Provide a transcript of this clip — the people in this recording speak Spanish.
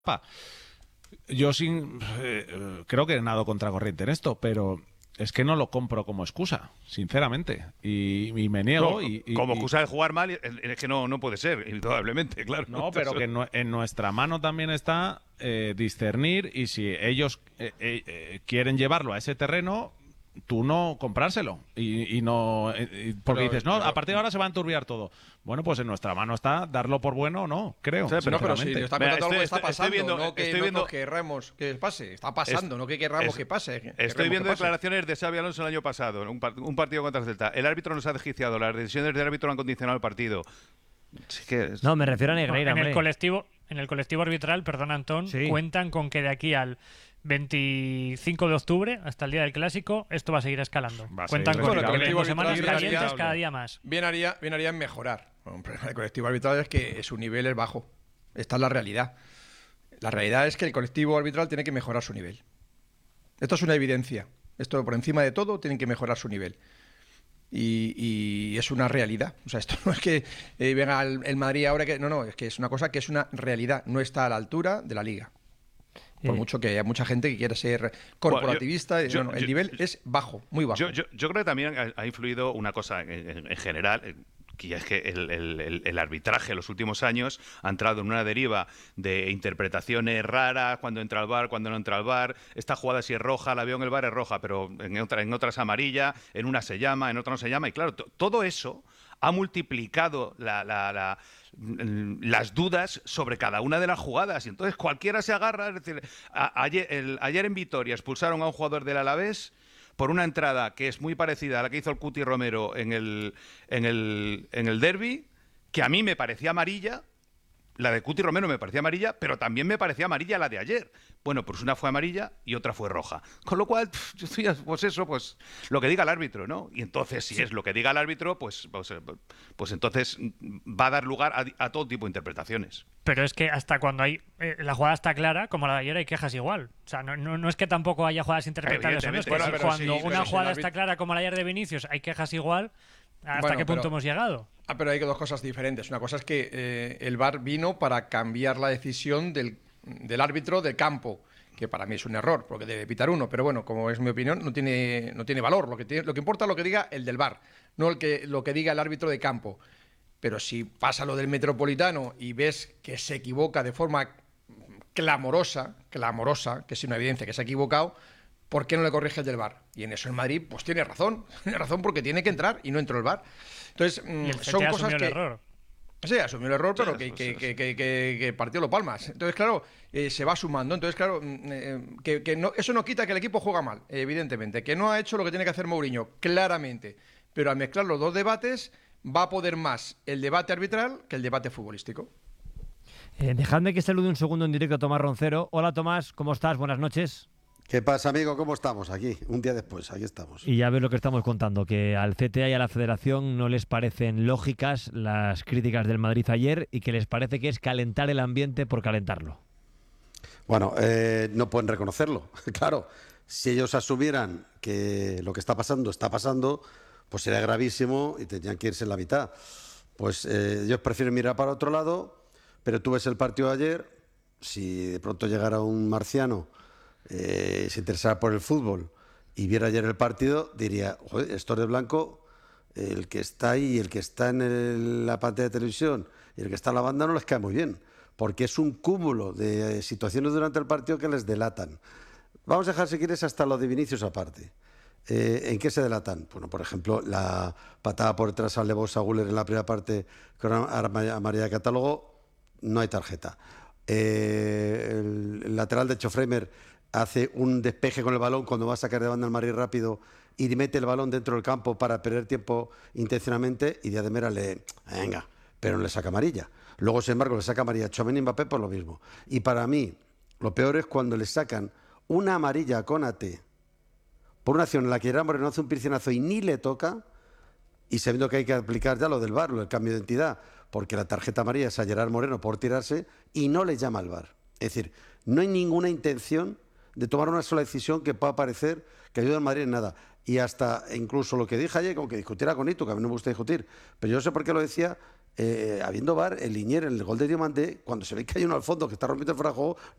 Yo creo que he nado contracorriente en esto, pero es que no lo compro como excusa, sinceramente. Y me niego. Como excusa de jugar mal, es que no puede ser, indudablemente, claro. No, pero que en nuestra mano también está discernir, y si ellos quieren llevarlo a ese terreno, tú no comprárselo. Porque dices, no, a partir de ahora se va a enturbiar todo. Bueno, pues en nuestra mano está darlo por bueno o no, creo. Sí, pero si está contando algo que está pasando, no que querramos que pase. Está pasando, no que querramos que pase. Estoy viendo declaraciones de Xabi Alonso el año pasado, un partido contra el Celta. El árbitro nos ha desquiciado, las decisiones del árbitro han condicionado el partido. No, me refiero a Negreira. En el colectivo arbitral, perdón, Antón, cuentan con que de aquí al 25 de octubre, hasta el día del Clásico, esto va a seguir escalando. Cuentan con que 2 semanas calientes cada día más. Bien haría en mejorar. El colectivo arbitral es que su nivel es bajo. Esta es la realidad. La realidad es que el colectivo arbitral tiene que mejorar su nivel. Esto es una evidencia. Esto, por encima de todo, tienen que mejorar su nivel. Y es una realidad. O sea, esto no es que venga el Madrid ahora que... No, es que es una cosa que es una realidad. No está a la altura de la Liga. Por mucho que haya mucha gente que quiera ser corporativista, el nivel es bajo, muy bajo. Yo creo que también ha influido una cosa en general, que es que el arbitraje en los últimos años ha entrado en una deriva de interpretaciones raras, cuando entra al VAR, cuando no entra al VAR. Esta jugada si es roja, la veo en el VAR es roja, pero en otra es amarilla, en una se llama, en otra no se llama. Y claro, todo eso ha multiplicado las dudas sobre cada una de las jugadas. Y entonces cualquiera se agarra. Es decir, ayer en Vitoria expulsaron a un jugador del Alavés por una entrada que es muy parecida a la que hizo el Cuti Romero en el derbi, que a mí me parecía amarilla. La de Cuti Romero me parecía amarilla, pero también me parecía amarilla la de ayer. Bueno, pues una fue amarilla y otra fue roja. Con lo cual, pues lo que diga el árbitro, ¿no? Y entonces, si es lo que diga el árbitro, pues entonces va a dar lugar a todo tipo de interpretaciones. Pero es que hasta cuando la jugada está clara, como la de ayer, hay quejas igual. O sea, no es que tampoco haya jugadas interpretables. Cuando una jugada está clara como la de ayer de Vinicius, hay quejas igual. ¿Hasta qué punto hemos llegado? Pero hay dos cosas diferentes. Una cosa es que el VAR vino para cambiar la decisión del árbitro de campo, que para mí es un error, porque debe pitar uno. Pero bueno, como es mi opinión, no tiene valor. Lo que importa es lo que diga el del VAR, no lo que diga el árbitro de campo. Pero si pasa lo del Metropolitano y ves que se equivoca de forma clamorosa, que es una evidencia que se ha equivocado, ¿por qué no le corrige el del VAR? Y en eso el Madrid pues tiene razón porque tiene que entrar y no entró el VAR. Entonces, son cosas que... error. Sí, asumió el error, pero que partió los palmas. Entonces, claro, se va sumando. Entonces, claro, eso no quita que el equipo juega mal, evidentemente. Que no ha hecho lo que tiene que hacer Mourinho, claramente. Pero al mezclar los dos debates, va a poder más el debate arbitral que el debate futbolístico. Dejadme que salude un segundo en directo a Tomás Roncero. Hola, Tomás, ¿cómo estás? Buenas noches. ¿Qué pasa, amigo? ¿Cómo estamos? Aquí, un día después, aquí estamos. Y ya ves lo que estamos contando, que al CTA y a la Federación no les parecen lógicas las críticas del Madrid ayer y que les parece que es calentar el ambiente por calentarlo. Bueno, no pueden reconocerlo. Claro, si ellos asumieran que lo que está pasando, pues sería gravísimo y tendrían que irse en la mitad. Pues ellos prefieren mirar para otro lado, pero tú ves el partido de ayer, si de pronto llegara un marciano se interesara por el fútbol y viera ayer el partido, diría, joder, estos de blanco, el que está ahí, el que está en la pantalla de televisión y el que está en la banda no les cae muy bien, porque es un cúmulo de situaciones durante el partido que les delatan. Vamos a dejar, si quieres, hasta lo de Vinicius aparte. ¿En qué se delatan? Bueno, por ejemplo, la patada por detrás al Lebosa Guller en la primera parte con amarilla de catálogo, no hay tarjeta. El lateral de Chofreimer hace un despeje con el balón cuando va a sacar de banda al Madrid rápido y mete el balón dentro del campo para perder tiempo intencionalmente, y Díaz de Mera pero no le saca amarilla. Luego, sin embargo, le saca amarilla a Tchouaméni y Mbappé por lo mismo. Y para mí, lo peor es cuando le sacan una amarilla a Konaté por una acción en la que Gerard Moreno hace un piscinazo y ni le toca, y sabiendo que hay que aplicar ya lo del VAR, el cambio de identidad, porque la tarjeta amarilla es a Gerard Moreno por tirarse y no le llama al VAR. Es decir, no hay ninguna intención de tomar una sola decisión que pueda parecer que ayuda al Madrid en nada. Y hasta incluso lo que dije ayer, como que discutiera con Itu, que a mí no me gusta discutir, pero yo no sé por qué lo decía, habiendo VAR, el Linier en el gol de Diomande, cuando se ve que hay uno al fondo que está rompiendo el fuera de juego,